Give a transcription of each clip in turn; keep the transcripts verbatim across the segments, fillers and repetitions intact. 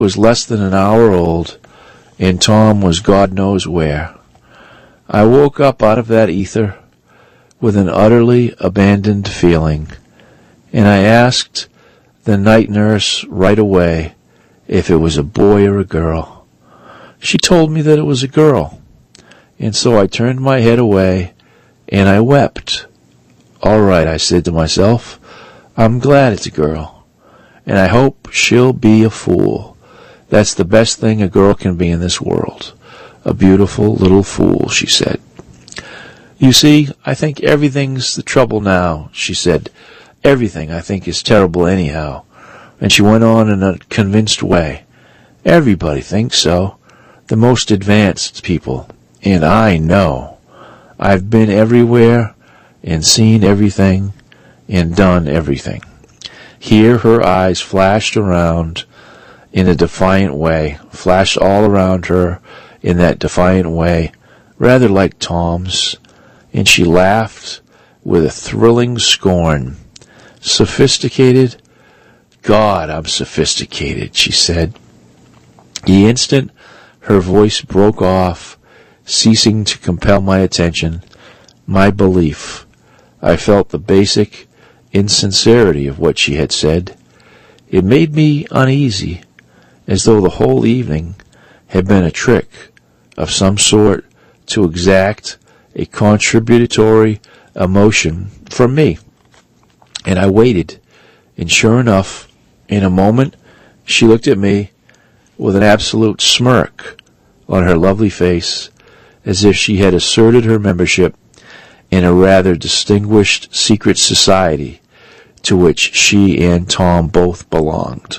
was less than an hour old, and Tom was God knows where. I woke up out of that ether with an utterly abandoned feeling, and I asked the night nurse right away if it was a boy or a girl. She told me that it was a girl, and so I turned my head away, and I wept. All right, I said to myself, I'm glad it's a girl, and I hope she'll be a fool. That's the best thing a girl can be in this world. A beautiful little fool, she said. You see, I think everything's the trouble now, she said. Everything, I think, is terrible anyhow. And she went on in a convinced way. Everybody thinks so. The most advanced people. And I know. I've been everywhere and seen everything and done everything. Here her eyes flashed around in a defiant way, flashed all around her in that defiant way, rather like Tom's, and she laughed with a thrilling scorn. Sophisticated? God, I'm sophisticated, she said. The instant her voice broke off, ceasing to compel my attention, my belief, I felt the basic insincerity of what she had said. It made me uneasy, as though the whole evening had been a trick of some sort to exact a contributory emotion from me. And I waited, and sure enough, in a moment, she looked at me with an absolute smirk on her lovely face, as if she had asserted her membership in a rather distinguished secret society to which she and Tom both belonged.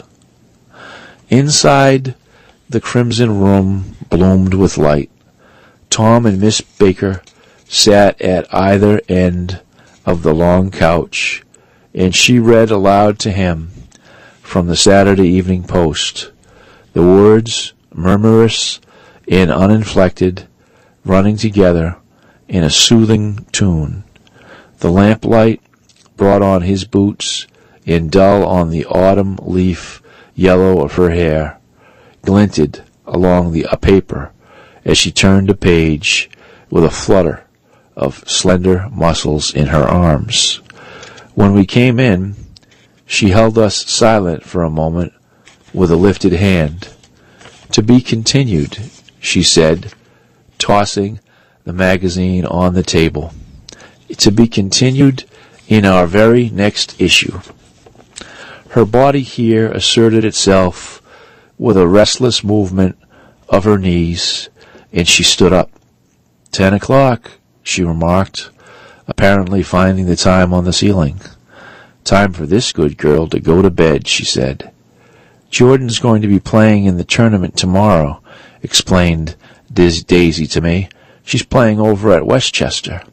Inside, the crimson room bloomed with light. Tom and Miss Baker sat at either end of the long couch, and she read aloud to him from the Saturday Evening Post, the words, murmurous and uninflected, running together in a soothing tune. The lamplight brought on his boots and dull on the autumn leaf yellow of her hair, glinted along the paper as she turned a page with a flutter of slender muscles in her arms. When we came in, she held us silent for a moment with a lifted hand. To be continued, she said, tossing the magazine on the table. To be continued in our very next issue. Her body here asserted itself with a restless movement of her knees, and she stood up. Ten o'clock, she remarked, apparently finding the time on the ceiling. Time for this good girl to go to bed, she said. Jordan's going to be playing in the tournament tomorrow, explained Daisy to me. She's playing over at Westchester.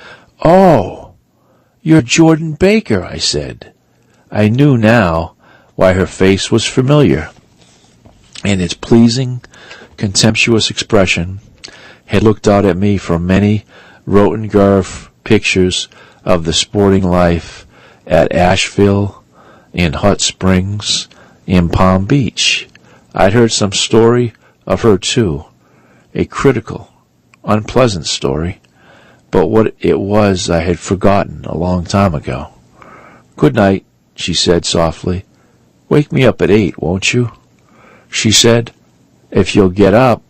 Oh, you're Jordan Baker, I said. I knew now why her face was familiar, and its pleasing, contemptuous expression had looked out at me from many Rottengarf pictures of the sporting life at Asheville, in Hot Springs, in Palm Beach. I'd heard some story of her, too, a critical, unpleasant story, but what it was I had forgotten a long time ago. Good night, she said softly. Wake me up at eight, won't you? She said, if you'll get up.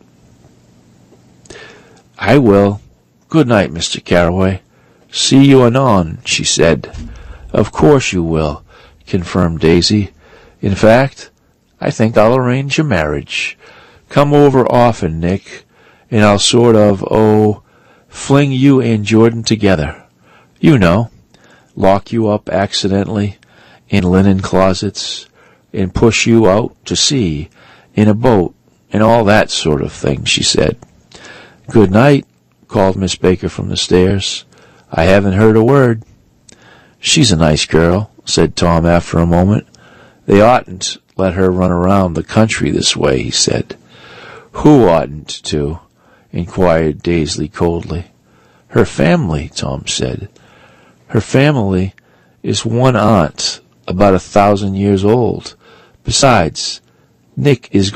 I will. Good night, Mister Carroway. See you anon, she said. Of course you will, confirmed Daisy. In fact, I think I'll arrange a marriage. Come over often, Nick, and I'll sort of, oh, fling you and Jordan together. You know, lock you up accidentally in linen closets and push you out to sea in a boat and all that sort of thing, she said. Good night, called Miss Baker from the stairs. I haven't heard a word. She's a nice girl, said Tom after a moment. They oughtn't let her run around the country this way, he said. Who oughtn't to? Inquired Daisy coldly. Her family, Tom said. Her family is one aunt, about a thousand years old. Besides, Nick is